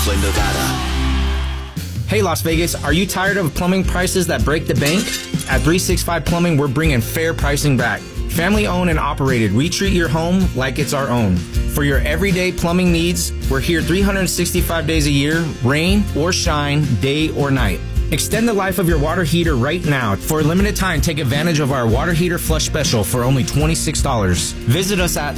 Nevada. Hey Las Vegas, are you tired of plumbing prices that break the bank? At 365 Plumbing, we're bringing fair pricing back. Family owned and operated, we treat your home like it's our own. For your everyday plumbing needs, we're here 365 days a year, rain or shine, day or night. Extend the life of your water heater right now. For a limited time, take advantage of our water heater flush special for only $26. Visit us at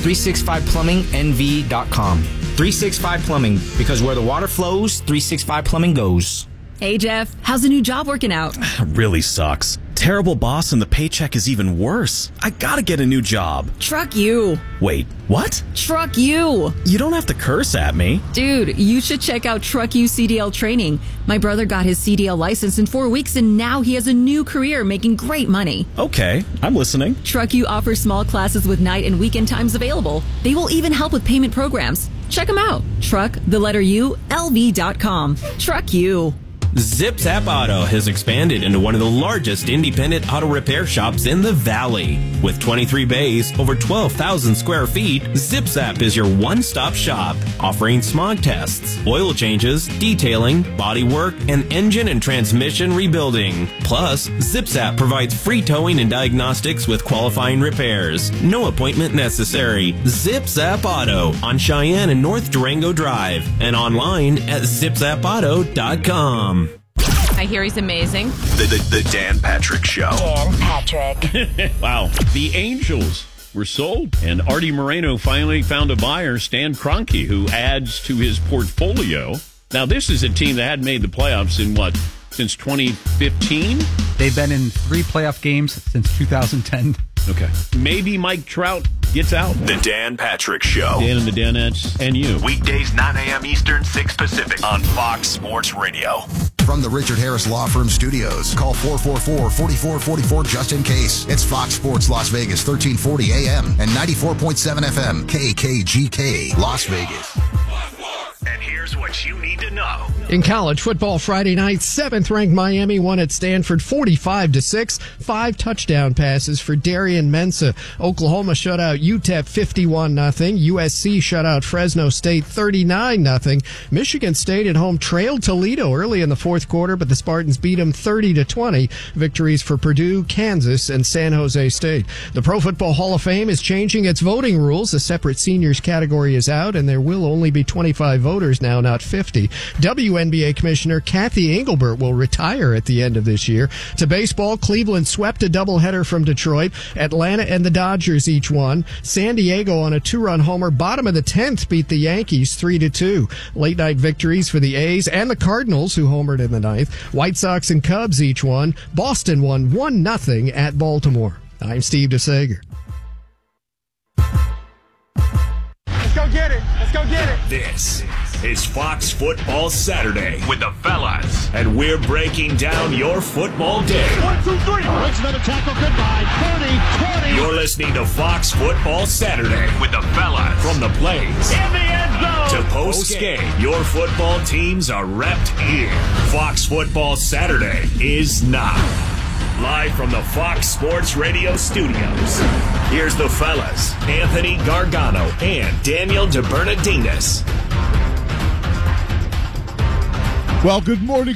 365plummingnv.com. 365 Plumbing, because where the water flows, 365 Plumbing goes. Hey, Jeff, how's the new job working out? Really sucks. Terrible boss and the paycheck is even worse. I gotta get a new job. Truck you. Wait, what? Truck you. You don't have to curse at me. Dude, you should check out Truck You CDL training. My brother got his CDL license in 4 weeks and now he has a new career making great money. Okay, I'm listening. Truck You offers small classes with night and weekend times available. They will even help with payment programs. Check them out. Truck, the letter U, LV.com. Truck You. Zip Zap Auto has expanded into one of the largest independent auto repair shops in the Valley. With 23 bays, over 12,000 square feet, Zip Zap is your one-stop shop, offering smog tests, oil changes, detailing, body work, and engine and transmission rebuilding. Plus, Zip Zap provides free towing and diagnostics with qualifying repairs. No appointment necessary. Zip Zap Auto on Cheyenne and North Durango Drive and online at zipzapauto.com. I hear he's amazing. The Dan Patrick Show. Dan Patrick. Wow. The Angels were sold, and Artie Moreno finally found a buyer, Stan Kroenke, who adds to his portfolio. Now, this is a team that hadn't made the playoffs in since 2015? They've been in 3 playoff games since 2010. Okay. Maybe Mike Trout gets out. The Dan Patrick Show. Dan and the Danettes and you. Weekdays 9 a.m. Eastern, 6 Pacific on Fox Sports Radio. From the Richard Harris Law Firm studios, call 444-4444 just in case. It's Fox Sports Las Vegas, 1340 AM and 94.7 FM, KKGK, Las Vegas. And here's what you need to know. In college football Friday night, 7th-ranked Miami won at Stanford 45-6. 5 touchdown passes for Darian Mensah. Oklahoma shut out UTEP 51-0. USC shut out Fresno State 39-0. Michigan State at home trailed Toledo early in the fourth quarter, but the Spartans beat them 30-20. Victories for Purdue, Kansas, and San Jose State. The Pro Football Hall of Fame is changing its voting rules. A separate seniors category is out, and there will only be 25 voters now, not 50. WNBA Commissioner Kathy Engelbert will retire at the end of this year. To baseball, Cleveland swept a doubleheader from Detroit. Atlanta and the Dodgers each won. San Diego on a 2-run homer. Bottom of the 10th beat the Yankees 3-2. Late night victories for the A's and the Cardinals, who homered in the 9th. White Sox and Cubs each won. Boston won 1-0 at Baltimore. I'm Steve DeSager. Let's go get it. Let's go get it. This is Fox Football Saturday with the fellas, and we're breaking down your football day. 1, 2, 3. Makes another tackle. Goodbye. 30, 20. You're listening to Fox Football Saturday with the fellas. From the plays In the end zone. to post-game, your football teams are repped here. Fox Football Saturday is now. Live from the Fox Sports Radio studios, here's the fellas, Anthony Gargano and Daniel DeBernardinis. Well, good morning.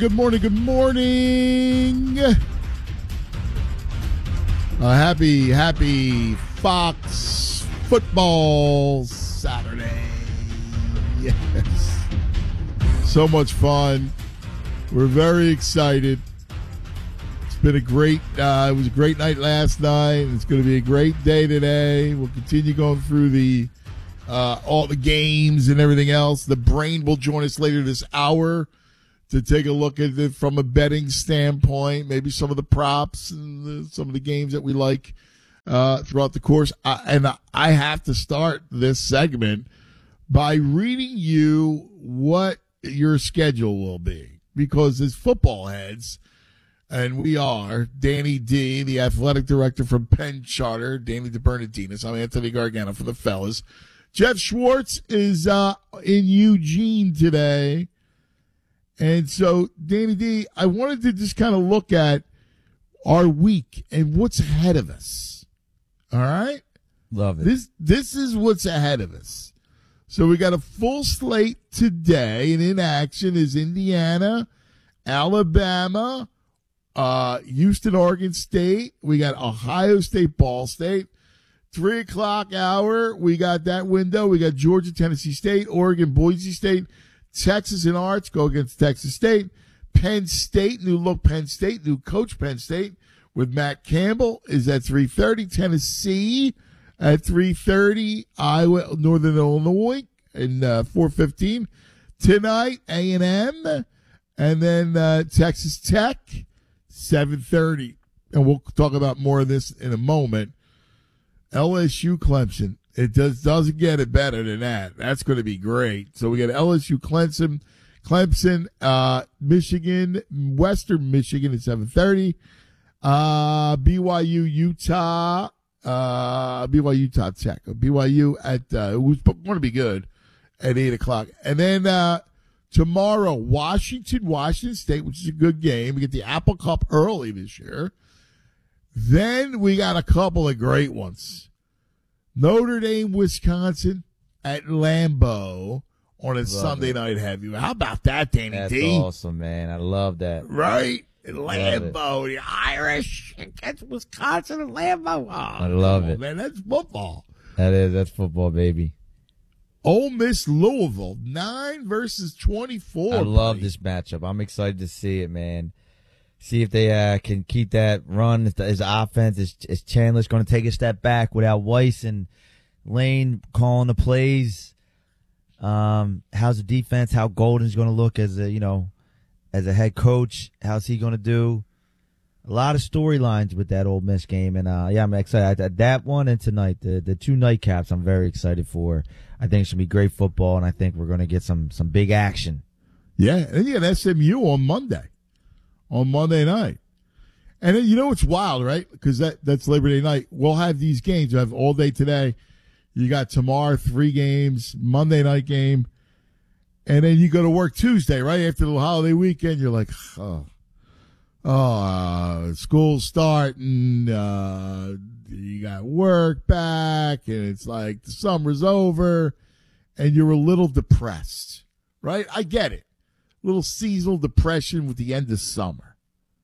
Happy Fox Football Saturday. Yes. So much fun. We're very excited. It's been it was a great night last night. It's going to be a great day today. We'll continue going through all the games and everything else. The Brain will join us later this hour to take a look at it from a betting standpoint, maybe some of the props and some of the games that we like throughout the course. I have to start this segment by reading you what your schedule will be, because as football heads, and we are, Danny D, the athletic director from Penn Charter, Danny DeBernardinis. I'm Anthony Gargano for the fellas. Jeff Schwartz is in Eugene today. And so, Danny D, I wanted to just kind of look at our week and what's ahead of us. All right? Love it. This is what's ahead of us. So we got a full slate today, and in action is Indiana, Alabama, Houston, Oregon State. We got Ohio State, Ball State. 3 o'clock hour, we got that window. We got Georgia, Tennessee State, Oregon, Boise State, Texas and Arts go against Texas State. Penn State, new look Penn State, new coach Penn State with Matt Campbell is at 3:30. Tennessee at 3:30. Iowa, Northern Illinois, and 4:15 tonight. A&M, and then Texas Tech, 7:30. And we'll talk about more of this in a moment. LSU, Clemson. It doesn't get it better than that. That's going to be great. So we got LSU, Clemson, Michigan, Western Michigan at 7:30. BYU, Utah. BYU, Utah Tech. BYU at it was going to be good at 8 o'clock. And then tomorrow, Washington State, which is a good game. We get the Apple Cup early this year. Then we got a couple of great ones. Notre Dame, Wisconsin at Lambeau on a Sunday night heavy. How about that, Danny That's D? awesome, man. I love that. Right? Lambeau, the Irish against Wisconsin and Lambeau. Oh, I love it. Man, that's football. That's football, baby. Ole Miss, Louisville, 9 versus 24. I love this matchup. I'm excited to see it, man. See if they can keep that run. His offense is Chandler's going to take a step back without Weiss and Lane calling the plays. How's the defense? How Golden's going to look as a head coach? How's he going to do? A lot of storylines with that Ole Miss game, and I'm excited. That one and tonight, the two nightcaps, I'm very excited for. I think it's going to be great football, and I think we're going to get some big action. Yeah, and then you got SMU on Monday night. And then you know it's wild, right? Because that's Labor Day night. We'll have these games. We have all day today. You got tomorrow, 3 games, Monday night game. And then you go to work Tuesday, right? After the holiday weekend, you're like, school's starting. You got work back, and it's like the summer's over, and you're a little depressed, right? I get it. Little seasonal depression with the end of summer.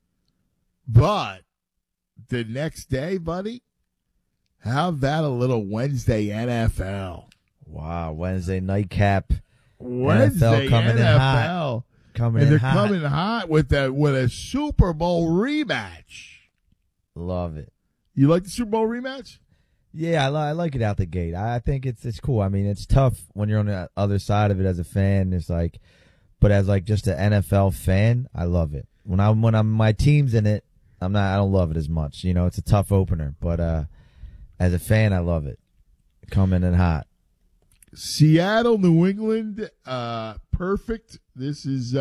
But the next day, buddy, how about a little Wednesday NFL? Wow, Wednesday nightcap. Wednesday NFL coming in hot. Coming hot with a Super Bowl rematch. Love it. You like the Super Bowl rematch? Yeah, I like it out the gate. I think it's cool. I mean, it's tough when you're on the other side of it as a fan. It's like, but as like just an NFL fan, I love it. When I'm my team's in it, I don't love it as much. It's a tough opener, but as a fan, I love it. Coming in hot. Seattle, New England, perfect. This is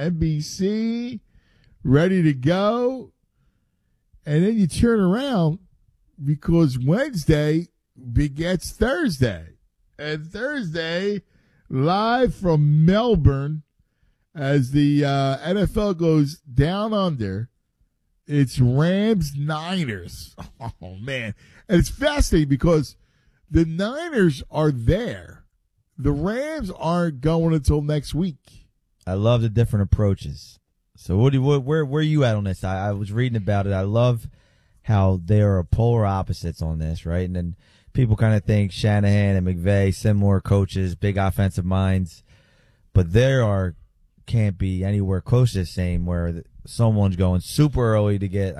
NBC, ready to go. And then you turn around because Wednesday begets Thursday. And Thursday, live from Melbourne, as the NFL goes down under, it's Rams-Niners. Oh, man. And it's fascinating because the Niners are there. The Rams aren't going until next week. I love the different approaches. So where are you at on this? I was reading about it. I love how there are polar opposites on this, right? And then people kind of think Shanahan and McVay, similar coaches, big offensive minds, but can't be anywhere close to the same where someone's going super early to get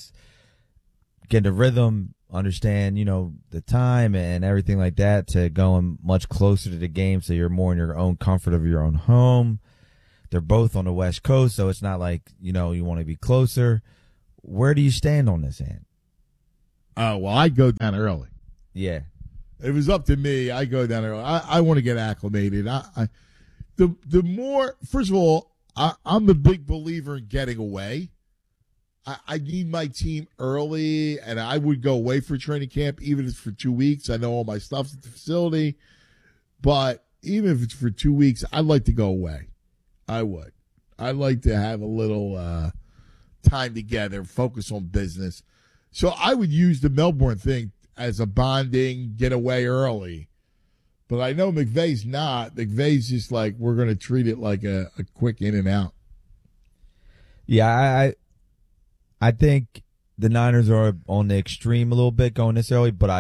the rhythm, understand, the time and everything like that, to going much closer to the game so you're more in your own comfort of your own home. They're both on the West Coast, so it's not like, you want to be closer. Where do you stand on this, Ant? Oh, well, I go down early. Yeah. If it was up to me, I go down early. I want to get acclimated. The more, first of all, I'm a big believer in getting away. I need my team early, and I would go away for training camp, even if it's for 2 weeks. I know all my stuff's at the facility, but even if it's for 2 weeks, I'd like to go away. I would. I'd like to have a little time together, focus on business. So I would use the Melbourne thing as a bonding, get away early. But I know McVay's not. McVay's just like, we're going to treat it like a quick in and out. Yeah, I think the Niners are on the extreme a little bit going this early, but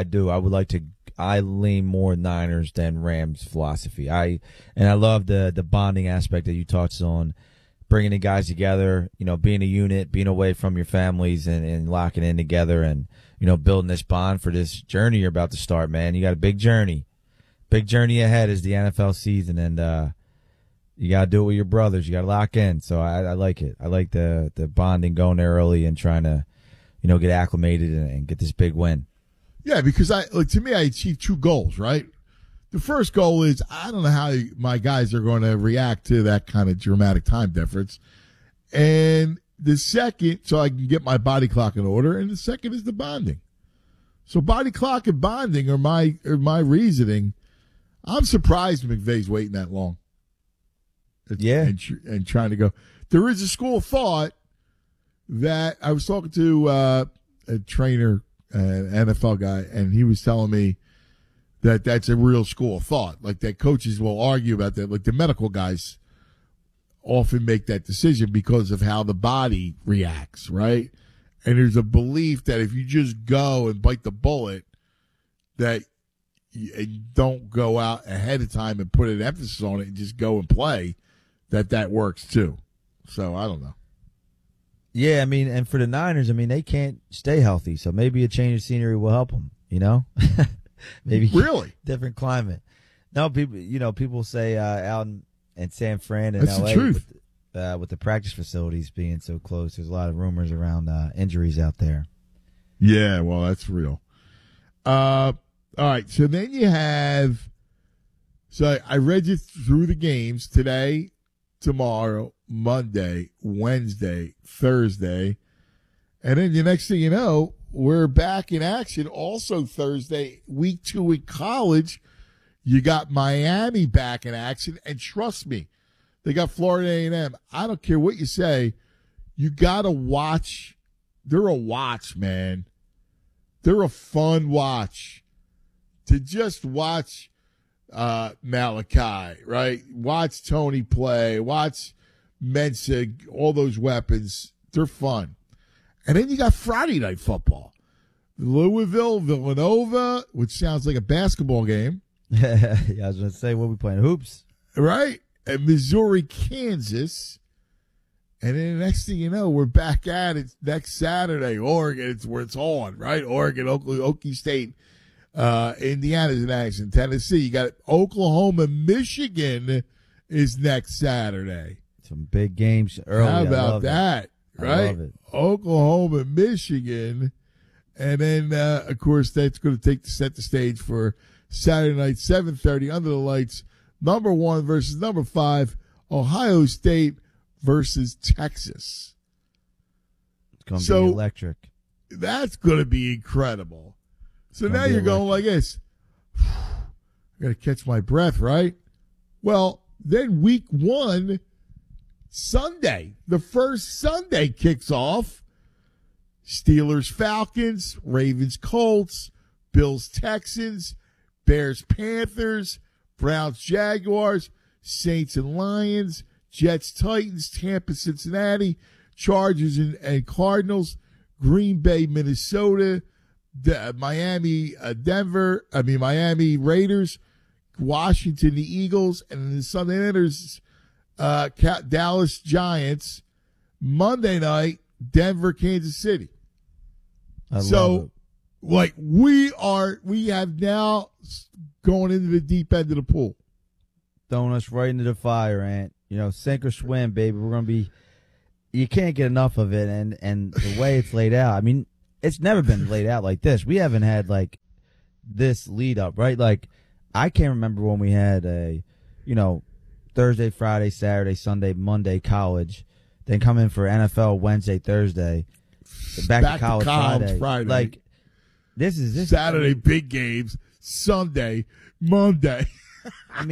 I lean more Niners than Rams philosophy. I love the bonding aspect that you touched on, bringing the guys together, being a unit, being away from your families and locking in together and, building this bond for this journey you're about to start, man. You got a big journey. Big journey ahead is the NFL season, and you got to do it with your brothers. You got to lock in. So I like it. I like the bonding, going there early and trying to, get acclimated and get this big win. Yeah, because to me, I achieved two goals, right? The first goal is I don't know how my guys are going to react to that kind of dramatic time difference. And the second, so I can get my body clock in order. And the second is the bonding. So body clock and bonding are my reasoning. I'm surprised McVay's waiting that long. Yeah. And trying to go. There is a school of thought that I was talking to a trainer, an NFL guy, and he was telling me that that's a real school of thought. Like that coaches will argue about that. Like the medical guys often make that decision because of how the body reacts, right? And there's a belief that if you just go and bite the bullet, that you don't go out ahead of time and put an emphasis on it and just go and play, that works too. So I don't know. Yeah, and for the Niners, they can't stay healthy, so maybe a change of scenery will help them, Maybe really different climate. No, people say out in San Fran and that's LA the truth. With the practice facilities being so close, there's a lot of rumors around injuries out there. Yeah, well, that's real. All right, so then you have. So I read you through the games today, tomorrow, Monday, Wednesday, Thursday, and then the next thing you know, we're back in action. Also Thursday, week 2 in college, you got Miami back in action, and trust me, they got Florida A&M. I don't care what you say, you got to watch. They're a watch, man. They're a fun watch. To just watch Malachi, right? Watch Tony play. Watch Mensa, all those weapons. They're fun. And then you got Friday night football. Louisville, Villanova, which sounds like a basketball game. Yeah, I was going to say, what are we playing? Hoops. Right? And Missouri, Kansas. And then the next thing you know, we're back at it next Saturday. Oregon, it's where it's on, right? Oregon, Okie State, Indiana's in action. Tennessee, you got Oklahoma, Michigan is next Saturday. Some big games early. How about that? Right? I love it. Oklahoma, Michigan. And then, of course, that's going to set the stage for Saturday night, 7:30, under the lights. Number 1 versus number 5, Ohio State versus Texas. It's going to be electric. That's going to be incredible. So now you're going like this. I got to catch my breath, right? Well, then week 1, Sunday, the first Sunday kicks off. Steelers, Falcons, Ravens, Colts, Bills, Texans, Bears, Panthers, Browns, Jaguars, Saints and Lions, Jets, Titans, Tampa, Cincinnati, Chargers and Cardinals, Green Bay, Minnesota, Miami, Miami Raiders, Washington, the Eagles, and then the Sunday night Dallas Giants. Monday night, Denver, Kansas City. Like we have now going into the deep end of the pool. Throwing us right into the fire, Ant. Sink or swim, baby. We're going to be, you can't get enough of it. And the way it's laid out, it's never been laid out like this. We haven't had like this lead up, right? Like I can't remember when we had a, Thursday, Friday, Saturday, Sunday, Monday, college, then come in for NFL Wednesday, Thursday, back to college Friday. Like this Saturday, big games, Sunday, Monday. I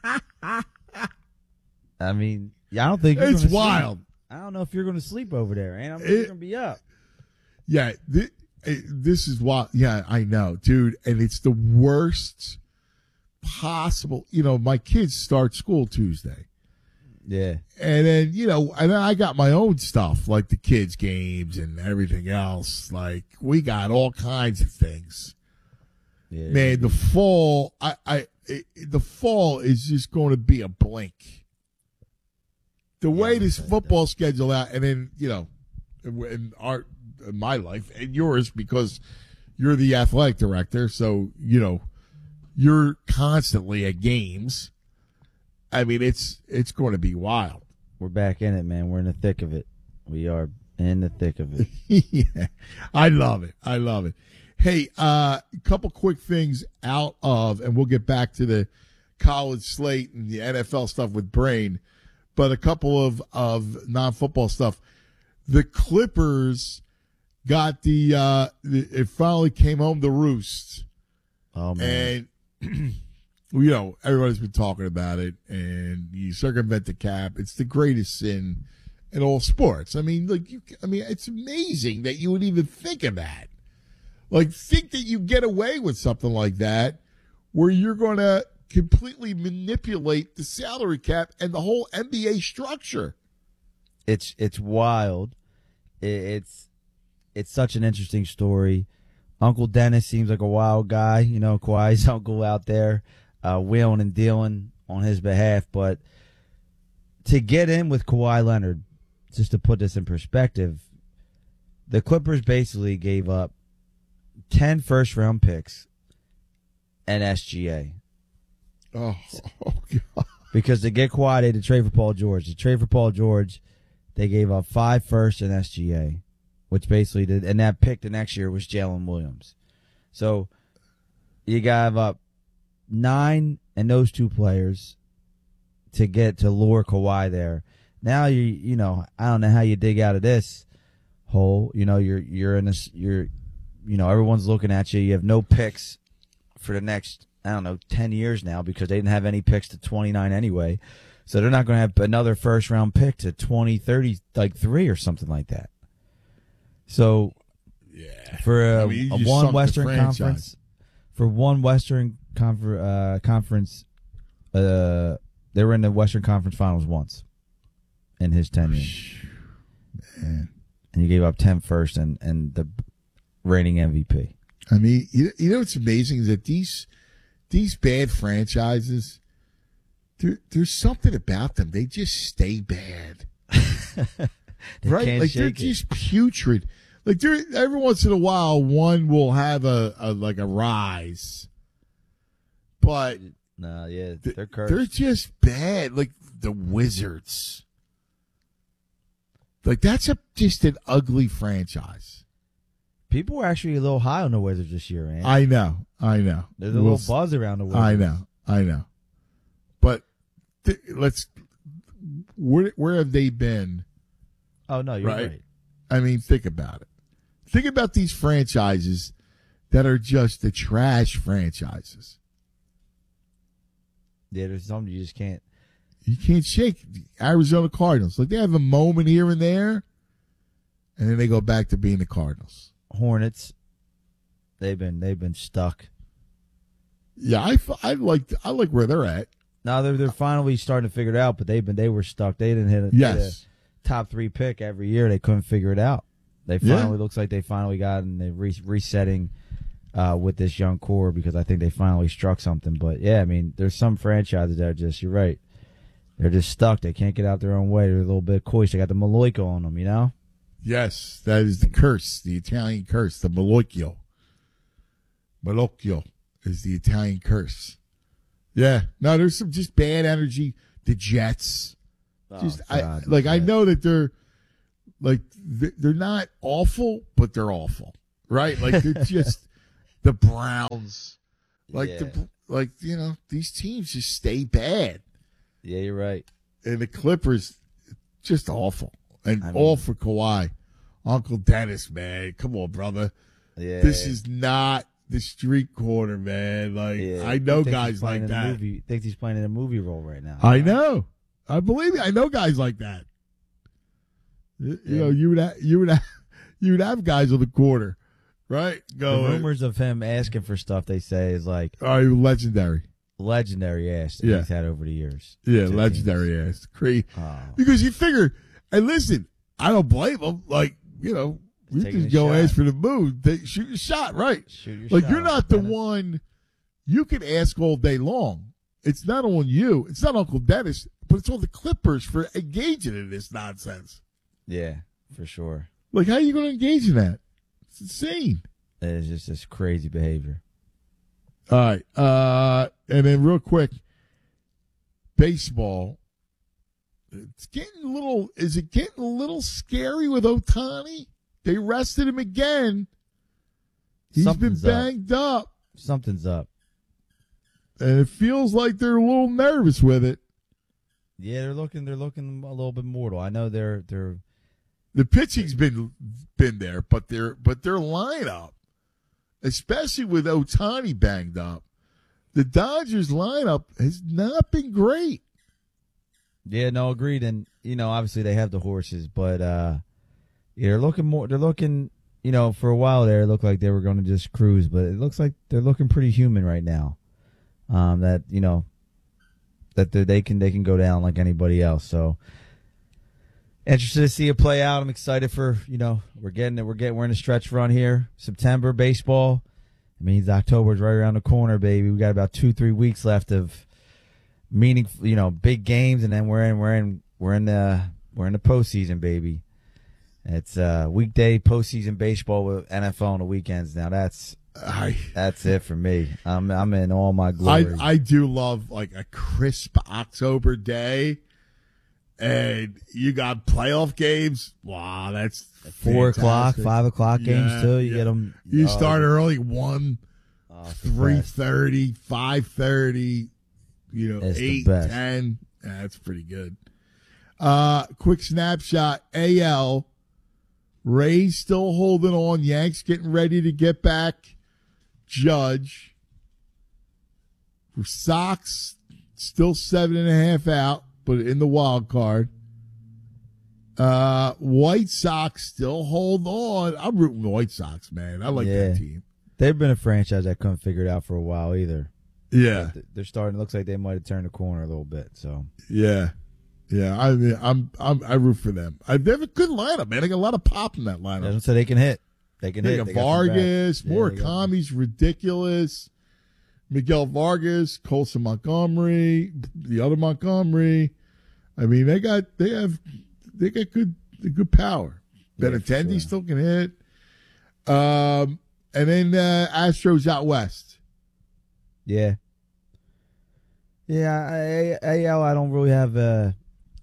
don't think it's wild. Sleep. I don't know if you're going to sleep over there, and you're going to be up. Yeah, this is wild. Yeah, I know, dude, and it's the worst possible. You know, my kids start school Tuesday. Yeah. And then, you know, and then I got my own stuff, like the kids' games and everything else. Like, we got all kinds of things. Yeah. Man, the fall, the fall is just going to be a blink. The way this football schedule out, and then, you know, in my life and yours, because you're the athletic director, so, you know, you're constantly at games. I mean, it's going to be wild. We're back in it, man. We're in the thick of it. We are in the thick of it. Yeah, I love it. I love it. Hey, a couple quick things out of, and we'll get back to the college slate and the NFL stuff with Brain, but a couple of non-football stuff. The Clippers got it finally came home to roost. Oh, man. And you know, everybody's been talking about it, and you circumvent the cap. It's the greatest sin in all sports. I mean, it's amazing that you would even think of that. Like, think that you get away with something like that, where you're going to completely manipulate the salary cap and the whole NBA structure. It's wild. It's such an interesting story. Uncle Dennis seems like a wild guy. You know, Kawhi's uncle out there. Wheeling and dealing on his behalf, but to get in with Kawhi Leonard, just to put this in perspective, the Clippers basically gave up 10 first-round picks and SGA. Oh God. Because to get Kawhi, they had to trade for Paul George. To trade for Paul George, they gave up 5 firsts and SGA, which basically did, and that pick the next year was Jalen Williams. So you gave up 9 and those 2 players to lure Kawhi there. Now you know, I don't know how you dig out of this hole. You know, you're in this, you know, everyone's looking at you. You have no picks for the next, I don't know, 10 years now, because they didn't have any picks to 29 anyway. So they're not going to have another first round pick to 2030, like 3 or something like that. So yeah, for a one Western Conference, for one Western Conference, they were in the Western Conference Finals once in his tenure. Man. And you gave up 10 first and the reigning MVP. I mean, you know what's amazing is that these bad franchises, there's something about them. They just stay bad. Right? Like, they're just putrid. Like, every once in a while, one will have a rise. But no, yeah, they're cursed. They're just bad. Like the Wizards. Like, that's just an ugly franchise. People were actually a little high on the Wizards this year, man. I know. There's a little buzz around the Wizards. I know. But where have they been? Oh, no, you're right. I mean, think about it. Think about these franchises that are just the trash franchises. Yeah, there's something you just can't. You can't shake the Arizona Cardinals. Like, they have a moment here and there, and then they go back to being the Cardinals. Hornets, they've been stuck. Yeah, I like where they're at. Now they're finally starting to figure it out, but they were stuck. They didn't hit a top 3 pick every year. They couldn't figure it out. They finally looks like they finally got, and they're resetting with this young core, because I think they finally struck something. But yeah, I mean, there's some franchises that are just, you're right, they're just stuck. They can't get out their own way. They're a little bit coy. They got the Maloika on them, you know. Yes, that is the curse, the Italian curse, the Malocchio. Malocchio is the Italian curse. Yeah, no, there's some just bad energy. The Jets, I know that they're not awful, but they're awful, right? Like, they're just the Browns, you know, these teams just stay bad. Yeah, you're right. And the Clippers, just awful. And all for Kawhi. Uncle Dennis, man. Come on, brother. Yeah. This is not the street corner, man. Like, I know guys like that. Thinks he's playing in a movie role right now. I know. I believe it. I know guys like that. You know, you would have guys on the corner, right? The rumors of him asking for stuff, they say, is like, legendary. legendary ass that he's had over the years. Yeah, legendary ass. Crazy. Because you figure, and listen, I don't blame him. Like, you know, we just go ask for the moon. Shoot your shot, right? Shoot your like, shot, you're not the one. You can ask all day long. It's not on you. It's not Uncle Dennis, but it's on the Clippers for engaging in this nonsense. Yeah, for sure. Like, how are you going to engage in that? It's insane. It is just this crazy behavior. All right. And then real quick, baseball. It's getting a little, is it getting a little scary with Ohtani? They rested him again. He's been banged up. Something's up. And it feels like they're a little nervous with it. Yeah, they're looking a little bit mortal. I know they're the pitching's been there, but their lineup, especially with Ohtani banged up, the Dodgers lineup has not been great. Yeah, no, agreed. And you know, obviously they have the horses, but yeah, they're looking, you know, for a while there it looked like they were going to just cruise, but it looks like they're looking pretty human right now. That, you know, that they can go down like anybody else. So interested to see it play out. I'm excited for, you know, we're in a stretch run here. September baseball. It means October's right around the corner, baby. We got about 2-3 weeks left of meaningful, you know, big games, and then we're in the postseason, baby. It's weekday postseason baseball with NFL on the weekends. Now that's it for me. I'm in all my glory. I do love like a crisp October day, and you got playoff games. Wow, that's 4 o'clock, 5 o'clock games too. You get them. You start early 1, 3:30, 5:30. You know, 8, 10. That's pretty good. Quick snapshot. AL. Rays still holding on. Yanks getting ready to get back Judge. Sox still 7.5 out, but in the wild card. White Sox still hold on. I'm rooting the White Sox, man. I like that team. They've been a franchise that couldn't figure it out for a while either. Yeah, they're starting. It looks like they might have turned the corner a little bit. So yeah. I mean, I root for them. They have a good lineup, man. They got a lot of pop in that lineup. So they can hit. They got Vargas, Murakami's ridiculous. Miguel Vargas, Colson Montgomery, the other Montgomery. I mean, they got good power. Benintendi still can hit. And then Astros out west. Yeah. Yeah, AL, I don't really have a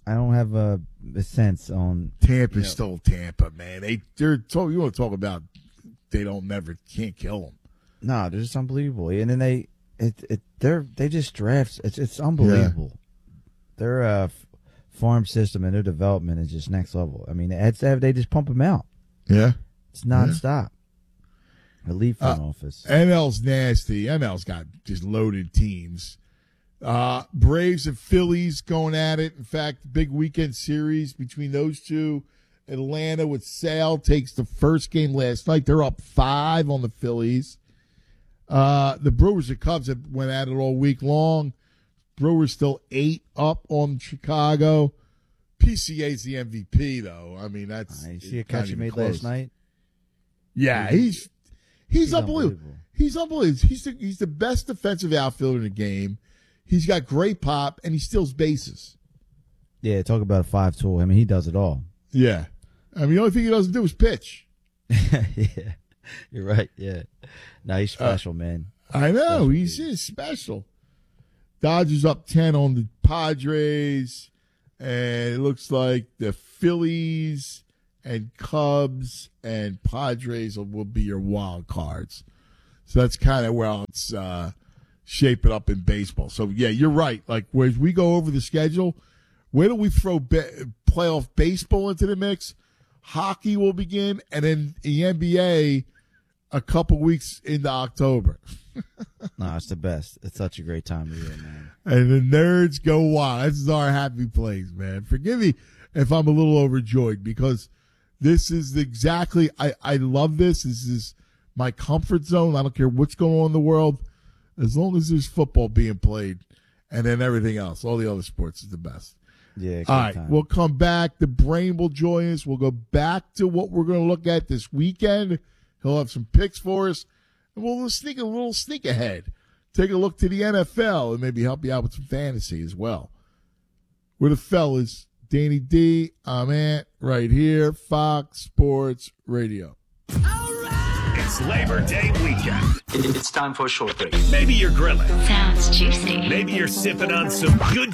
sense on. Tampa's still Tampa, man. You want to talk about can't kill them. No, they're just unbelievable. And then they just draft. It's unbelievable. Their farm system and their development is just next level. I mean, they just pump them out. Yeah, it's nonstop. Elite front office. NL's nasty. NL's got just loaded teams. Braves and Phillies going at it. In fact, big weekend series between those two. Atlanta with Sale takes the first game last night. They're up 5 on the Phillies. The Brewers and Cubs have went at it all week long. Brewers still 8 up on Chicago. PCA's the MVP, though. I mean, that's. You see a catch he made last night? Yeah, he's unbelievable. He's unbelievable. He's the best defensive outfielder in the game. He's got great pop, and he steals bases. Yeah, talk about a 5 tool. I mean, he does it all. Yeah. I mean, the only thing he doesn't do is pitch. Yeah, you're right. Yeah. No, he's special, man. I know. He's special. Dodgers up 10 on the Padres, and it looks like the Phillies and Cubs and Padres will be your wild cards. So that's kind of where it's shaping up in baseball. So, yeah, you're right. Like, as we go over the schedule, where do we throw playoff baseball into the mix? Hockey will begin, and then the NBA a couple weeks into October. No, it's the best. It's such a great time of year, man. And the nerds go wild. This is our happy place, man. Forgive me if I'm a little overjoyed, because this is exactly, I love this. This is my comfort zone. I don't care what's going on in the world. As long as there's football being played, and then everything else, all the other sports is the best. Yeah. All right, we'll come back. The Brain will join us. We'll go back to what we're going to look at this weekend. He'll have some picks for us, and we'll sneak a little sneak ahead. Take a look to the NFL and maybe help you out with some fantasy as well. We're the fellas. Danny D, I'm Ant, right here, Fox Sports Radio. It's Labor Day weekend. It's time for a short break. Maybe you're grilling. Sounds juicy. Maybe you're sipping on some good.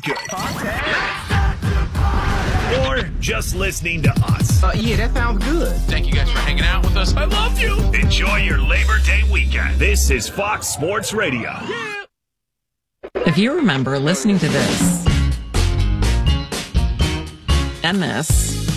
Or just listening to us. Yeah, that sounds good. Thank you guys for hanging out with us. I love you. Enjoy your Labor Day weekend. This is Fox Sports Radio. Yeah. If you remember listening to this, and this,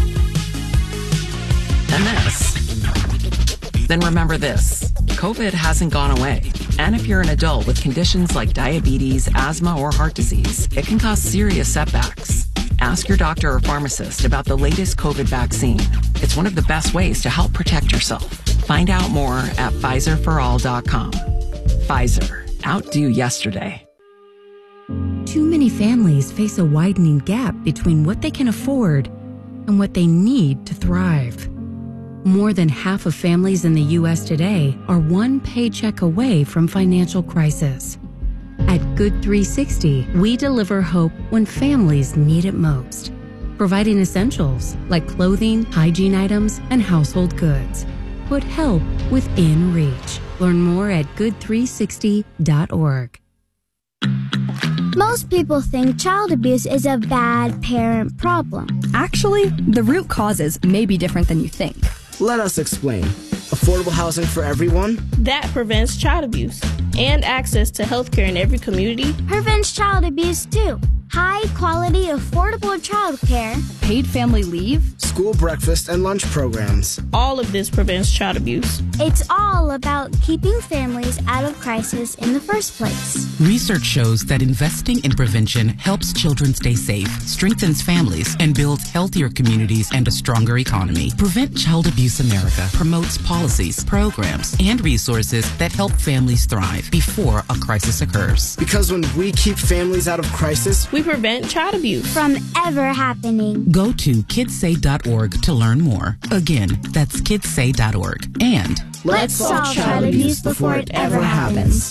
then remember this. COVID hasn't gone away. And if you're an adult with conditions like diabetes, asthma, or heart disease, it can cause serious setbacks. Ask your doctor or pharmacist about the latest COVID vaccine. It's one of the best ways to help protect yourself. Find out more at PfizerForAll.com. Pfizer. Outdo yesterday. Too many families face a widening gap between what they can afford and what they need to thrive. More than half of families in the U.S. today are one paycheck away from financial crisis. At Good 360, we deliver hope when families need it most, providing essentials like clothing, hygiene items, and household goods. Put help within reach. Learn more at good360.org. Most people think child abuse is a bad parent problem. Actually, the root causes may be different than you think. Let us explain. Affordable housing for everyone? That prevents child abuse. And access to health care in every community prevents child abuse too. High quality, affordable child care. Paid family leave. School breakfast and lunch programs. All of this prevents child abuse. It's all about keeping families out of crisis in the first place. Research shows that investing in prevention helps children stay safe, strengthens families, and builds healthier communities and a stronger economy. Prevent Child Abuse America promotes policies, programs, and resources that help families thrive before a crisis occurs. Because when we keep families out of crisis, we prevent child abuse from ever happening. Go to kidssay.org to learn more. Again, that's kidssay.org. And let's solve child abuse before it ever happens.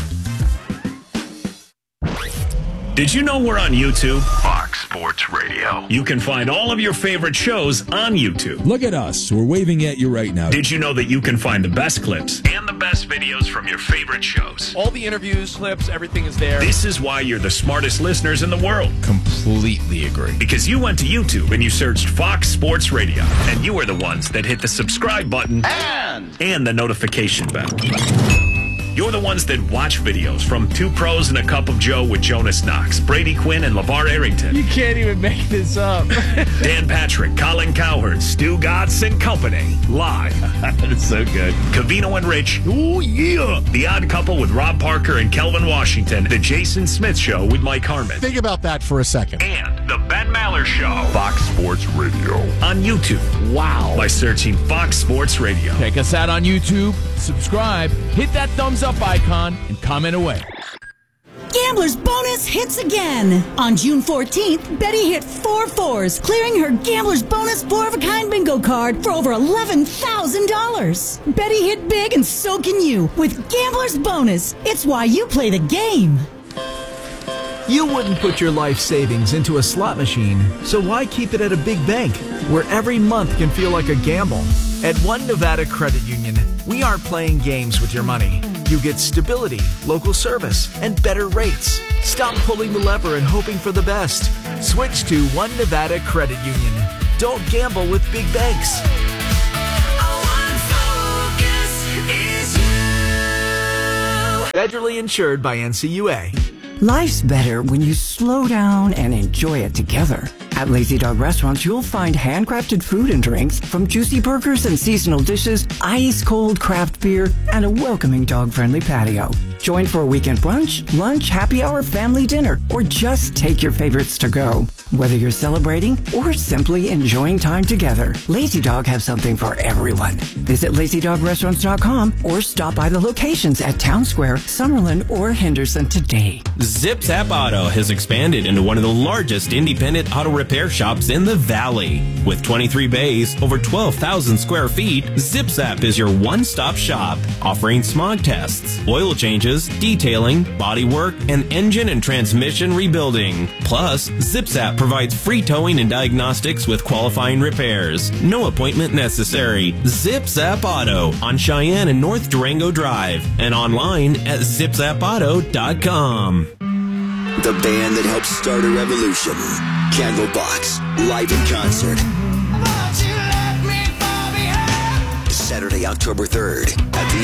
Did you know we're on YouTube? Fox Sports Radio. You can find all of your favorite shows on YouTube. Look at us. We're waving at you right now. Did you know that you can find the best clips and the best videos from your favorite shows? All the interviews, clips, everything is there. This is why you're the smartest listeners in the world. Completely agree. Because you went to YouTube and you searched Fox Sports Radio. And you were the ones that hit the subscribe button and the notification bell. You're the ones that watch videos from Two Pros and a Cup of Joe with Jonas Knox, Brady Quinn, and LeVar Arrington. You can't even make this up. Dan Patrick, Colin Cowherd, Stu Gatz and Company. Live. That's so good. Covino and Rich. Ooh, yeah. The Odd Couple with Rob Parker and Kelvin Washington. The Jason Smith Show with Mike Harmon. Think about that for a second. And The Ben Maller Show. Fox Sports Radio. On YouTube. Wow. By searching Fox Sports Radio. Check us out on YouTube. Subscribe. Hit that thumbs up icon and comment away. Gambler's Bonus hits again. On June 14th, Betty hit 4 fours, clearing her Gambler's Bonus 4-of-a-kind bingo card for over $11,000. Betty hit big and so can you with Gambler's Bonus. It's why you play the game. You wouldn't put your life savings into a slot machine, so why keep it at a big bank where every month can feel like a gamble? At One Nevada Credit Union, we aren't playing games with your money. You get stability, local service, and better rates. Stop pulling the lever and hoping for the best. Switch to One Nevada Credit Union. Don't gamble with big banks. Federally insured by NCUA. Life's better when you slow down and enjoy it together. At Lazy Dog Restaurants, you'll find handcrafted food and drinks, from juicy burgers and seasonal dishes, ice-cold craft beer, and a welcoming dog-friendly patio. Join for a weekend brunch, lunch, happy hour, family dinner, or just take your favorites to go. Whether you're celebrating or simply enjoying time together, Lazy Dog have something for everyone. Visit LazyDogRestaurants.com or stop by the locations at Town Square, Summerlin, or Henderson today. Zip Zap Auto has expanded into one of the largest independent auto repair shops in the Valley. With 23 bays, over 12,000 square feet, Zip Zap is your one-stop shop, offering smog tests, oil changes, detailing, bodywork, and engine and transmission rebuilding. Plus, Zip Zap provides free towing and diagnostics with qualifying repairs. No appointment necessary. Zip Zap Auto on Cheyenne and North Durango Drive and online at zipzapauto.com. The band that helped start a revolution. Candlebox, live in concert. Saturday, October 3rd at the